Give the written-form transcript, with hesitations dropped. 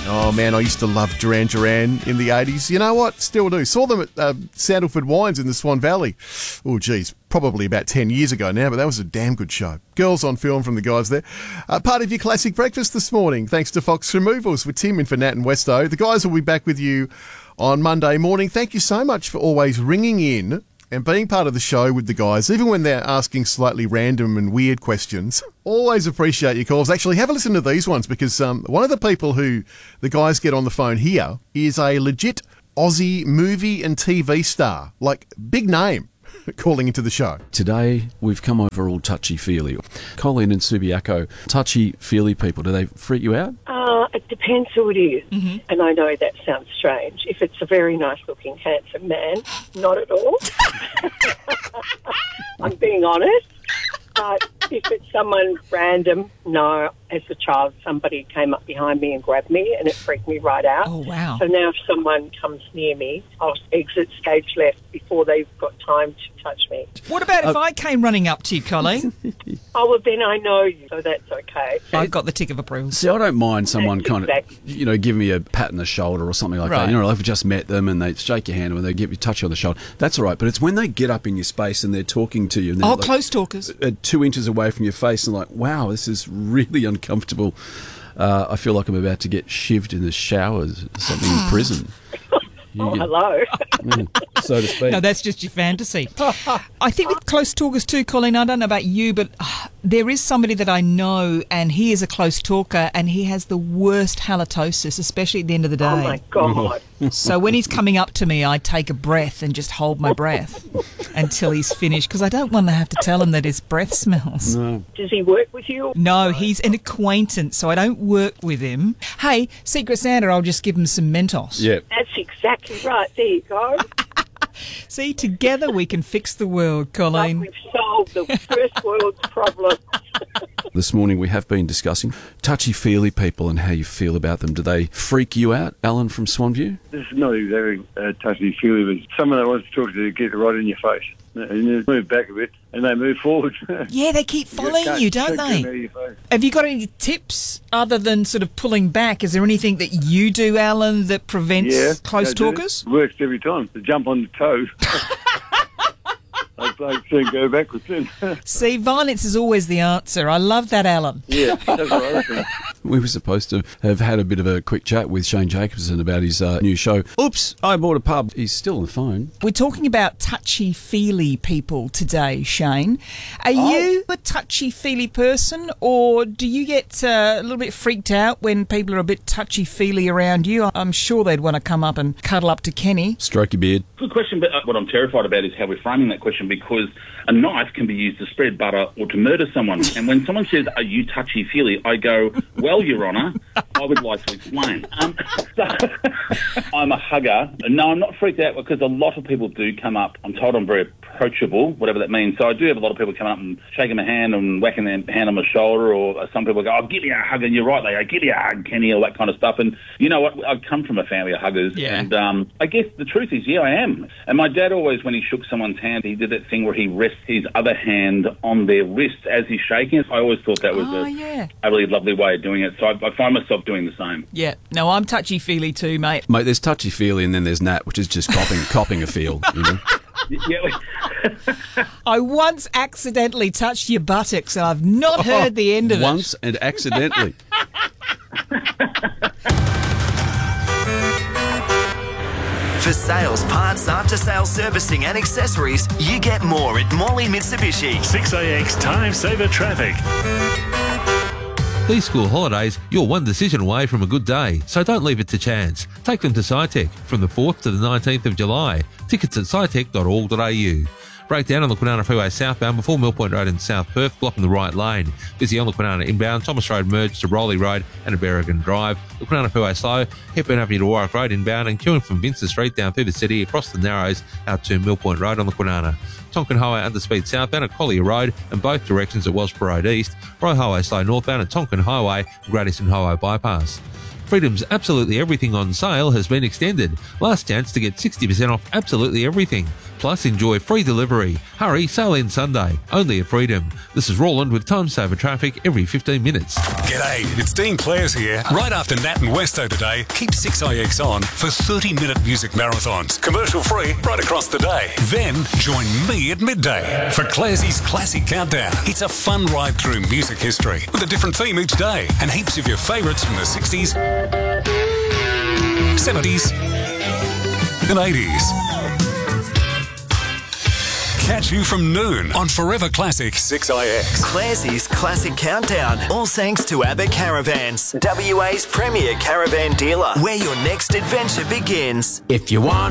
Oh, man, I used to love Duran Duran in the 80s. You know what? Still do. Saw them at Sandalford Wines in the Swan Valley. Oh, geez, probably about 10 years ago now, but that was a damn good show. Girls on Film from the guys there. Part of your classic breakfast this morning, thanks to Fox Removals with Tim in for Nat and Westo. The guys will be back with you on Monday morning. Thank you so much for always ringing in and being part of the show with the guys, even when they're asking slightly random and weird questions. Always appreciate your calls. Actually, have a listen to these ones because one of the people who the guys get on the phone here is a legit Aussie movie and TV star, like big name, calling into the show. Today, we've come over all touchy-feely. Colleen and Subiaco, touchy-feely people, do they freak you out? It depends who it is. Mm-hmm. And I know that sounds strange. If it's a very nice-looking, handsome man, not at all. I'm being honest. But if it's someone random, no. As a child, somebody came up behind me and grabbed me, and it freaked me right out. Oh, wow. So now if someone comes near me, I'll exit stage left before they've got time to touch me. What about if I came running up to you, Colleen? Oh, well, then I know you, so that's okay. I've got the tick of approval. See, I don't mind someone kind of, giving me a pat on the shoulder or something like that. You know, like I've just met them and they shake your hand and they give you a touch on the shoulder. That's all right. But it's when they get up in your space and they're talking to you. And close talkers. 2 inches away from your face and like, wow, this is really uncomfortable. I feel like I'm about to get shivved in the showers or something in prison. Hello. So to speak. No, that's just your fantasy. I think with close talkers too, Colleen, I don't know about you, but there is somebody that I know and he is a close talker and he has the worst halitosis, especially at the end of the day. Oh, my God. So when he's coming up to me, I take a breath and just hold my breath until he's finished because I don't want to have to tell him that his breath smells. No. Does he work with you? No, he's an acquaintance, so I don't work with him. Hey, Secret Santa, I'll just give him some Mentos. Yeah. That's exactly right. There you go. See, together we can fix the world, Colleen. Like we've solved the first world's problem. This morning we have been discussing touchy-feely people and how you feel about them. Do they freak you out, Alan from Swanview? This is not exactly touchy-feely, but someone that wants to talk to you get right in your face. And you move back a bit and they move forward. Yeah, they keep following you, don't they? Have you got any tips other than sort of pulling back? Is there anything that you do, Alan, that prevents close talkers? It works every time. To jump on the toe. I'd say go backwards then. See, violence is always the answer. I love that, Alan. Yeah, that's right. We were supposed to have had a bit of a quick chat with Shane Jacobson about his new show. Oops, I bought a pub. He's still on the phone. We're talking about touchy-feely people today, Shane. Are you a touchy-feely person, or do you get a little bit freaked out when people are a bit touchy-feely around you? I'm sure they'd want to come up and cuddle up to Kenny. Stroke your beard. Good question, but what I'm terrified about is how we're framing that question, because a knife can be used to spread butter or to murder someone. And when someone says, are you touchy-feely, I go, well, Your Honour, I would like to explain. I'm a hugger. No, I'm not freaked out because a lot of people do come up. I'm told I'm very approachable, whatever that means. So I do have a lot of people coming up and shaking my hand and whacking their hand on my shoulder, or some people go, oh, give me a hug, and you're right, they go, give me a hug, Kenny, all that kind of stuff. And you know what? I've come from a family of huggers. Yeah. And I guess the truth is, I am. And my dad always, when he shook someone's hand, he did that thing where he rests his other hand on their wrist as he's shaking it. I always thought that was a really lovely way of doing it. So I find myself doing the same. Yeah. No, I'm touchy-feely too, mate. Mate, there's touchy-feely and then there's Nat, which is just copping a feel, you know? Yeah. I once accidentally touched your buttocks and I've not heard the end of it. Once and accidentally. For sales, parts, after-sales servicing and accessories, you get more at Morley Mitsubishi. 6AX Time Saver Traffic. These school holidays, you're one decision away from a good day, so don't leave it to chance. Take them to SciTech from the 4th to the 19th of July. Tickets at scitech.org.au. Breakdown on the Kwinana Freeway southbound before Mill Point Road in South Perth, blocking the right lane. Busy on the Kwinana inbound, Thomas Road merged to Rowley Road and Berrigan Drive. The Kwinana Freeway slow, Hepburn Avenue to Warwick Road inbound and queuing from Vincent Street down through the city across the Narrows out to Mill Point Road on the Kwinana. Tonkin Highway underspeed southbound at Collier Road and both directions at Wellsborough Road East. Roy Highway slow northbound at Tonkin Highway and Gradiston Highway bypass. Freedom's Absolutely Everything on sale has been extended. Last chance to get 60% off absolutely everything. Plus, enjoy free delivery. Hurry, sale ends Sunday. Only at Freedom. This is Roland with Time Saver Traffic every 15 minutes. G'day, it's Dean Clares here. Right after Nat and Westo today, keep 6IX on for 30-minute music marathons. Commercial free right across the day. Then join me at midday for Clares's Classic Countdown. It's a fun ride through music history with a different theme each day and heaps of your favourites from the 60s, 70s and 80s. Catch you from noon on Forever Classic 6IX. Clarsey's Classic Countdown. All thanks to Abbott Caravans, WA's premier caravan dealer, where your next adventure begins. If you want